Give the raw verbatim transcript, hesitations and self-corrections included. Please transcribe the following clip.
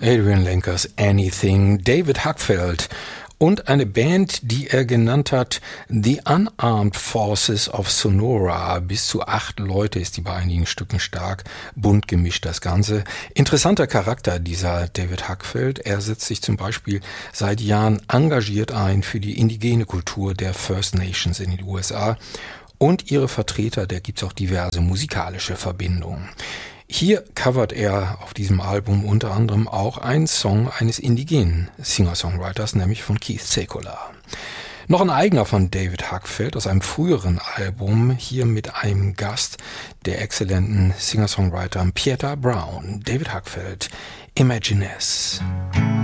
Adrian Lenkers Anything, David Huckfeld und eine Band, die er genannt hat The Unarmed Forces of Sonora. Bis zu acht Leute ist die bei einigen Stücken stark, bunt gemischt das Ganze. Interessanter Charakter dieser David Huckfeld. Er setzt sich zum Beispiel seit Jahren engagiert ein für die indigene Kultur der First Nations in den U S A. Und ihre Vertreter, da gibt's auch diverse musikalische Verbindungen. Hier covert er auf diesem Album unter anderem auch einen Song eines indigenen Singer-Songwriters, nämlich von Keith Sekola. Noch ein eigener von David Huckfeld aus einem früheren Album, hier mit einem Gast, der exzellenten Singer-Songwriter Pieta Brown. David Huckfeld, Imagines.